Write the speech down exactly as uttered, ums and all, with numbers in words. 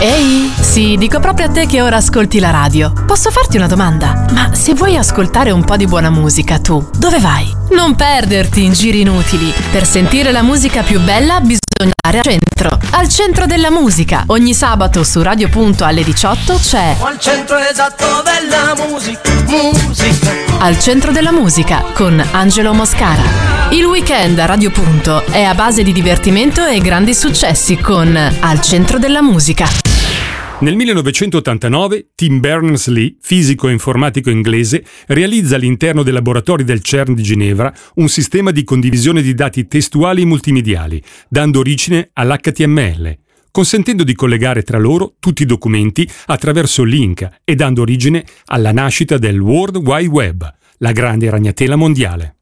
Ehi, sì, dico proprio a te che ora ascolti la radio. Posso farti una domanda? Ma se vuoi ascoltare un po' di buona musica, tu dove vai? Non perderti in giri inutili. Per sentire la musica più bella bisogna andare al centro. Al centro della musica. Ogni sabato su Radio Punto alle diciotto c'è Al centro esatto della musica, musica. Al centro della musica con Angelo Moscara. Il weekend a Radio Punto è a base di divertimento e grandi successi con Al centro della musica. Nel millenovecentottantanove Tim Berners-Lee, fisico e informatico inglese, realizza all'interno dei laboratori del CERN di Ginevra un sistema di condivisione di dati testuali multimediali, dando origine all'H T M L, consentendo di collegare tra loro tutti i documenti attraverso link e dando origine alla nascita del World Wide Web, la grande ragnatela mondiale.